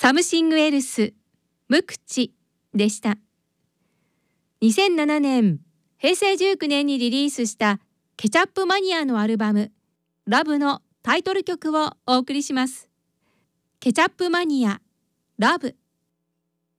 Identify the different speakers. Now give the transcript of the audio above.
Speaker 1: サムシングエルス無口でした。2007年、平成19年にリリースしたケチャップマニアのアルバムラブのタイトル曲をお送りします。ケチャップマニアラブ。